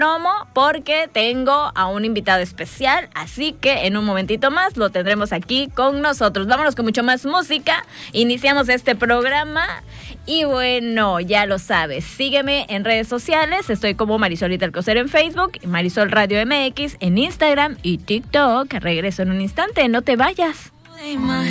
promo porque tengo a un invitado especial, así que en un momentito más lo tendremos aquí con nosotros. Vámonos con mucho más música, iniciamos este programa y bueno, ya lo sabes, sígueme en redes sociales, estoy como Marisolita Alcocer en Facebook, Marisol Radio MX en Instagram y TikTok. Regreso en un instante, no te vayas.